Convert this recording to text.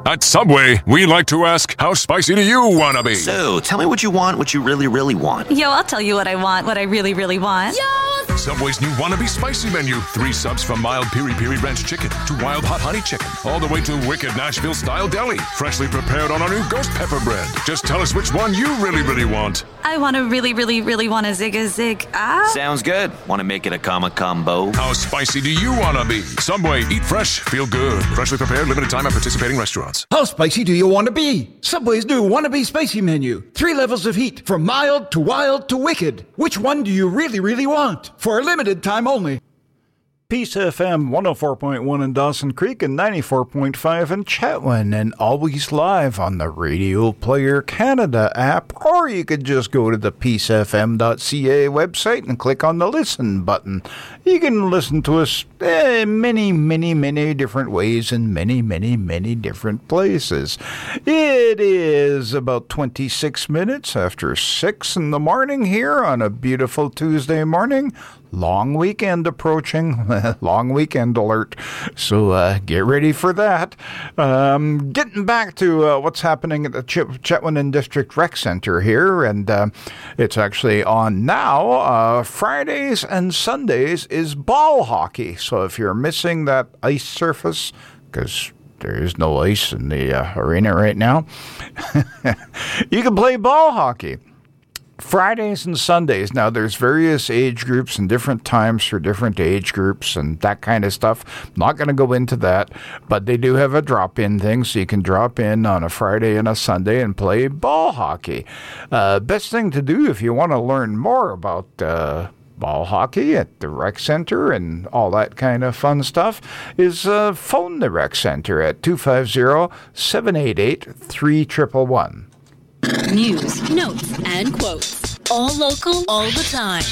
At Subway, we like to ask, how spicy do you want to be? So, tell me what you want, what you really, really want. Yo, I'll tell you what I want, what I really, really want. Yo! Subway's new Wannabe Spicy menu. 3 subs from mild piri-piri ranch chicken to wild hot honey chicken, all the way to wicked Nashville-style deli, freshly prepared on our new ghost pepper bread. Just tell us which one you really, really want. I want to really, really, really want a zig. Ah. Sounds good. Want to make it a combo? How spicy do you want to be? Subway, eat fresh, feel good. Freshly prepared, limited time at participating restaurants. How spicy do you want to be? Subway's new Wannabe Spicy menu. 3 levels of heat, from mild to wild to wicked. Which one do you really, really want? For a limited time only. Peace FM 104.1 in Dawson Creek and 94.5 in Chetwynd, and always live on the Radio Player Canada app, or you could just go to the peacefm.ca website and click on the listen button. You can listen to us many different ways in many different places. It is about 26 minutes after 6 in the morning here on a beautiful Tuesday morning. Long weekend approaching, long weekend alert, so get ready for that. Getting back to what's happening at the Chetwynd District Rec Centre here, and it's actually on now. Fridays and Sundays is ball hockey, so if you're missing that ice surface, because there is no ice in the arena right now, you can play ball hockey. Fridays and Sundays. Now, there's various age groups and different times for different age groups and that kind of stuff. I'm not going to go into that, but they do have a drop-in thing, so you can drop in on a Friday and a Sunday and play ball hockey. Best thing to do if you want to learn more about ball hockey at the rec center and all that kind of fun stuff is phone the rec center at 250-788-3111. News, notes, and quotes. All local, all the time.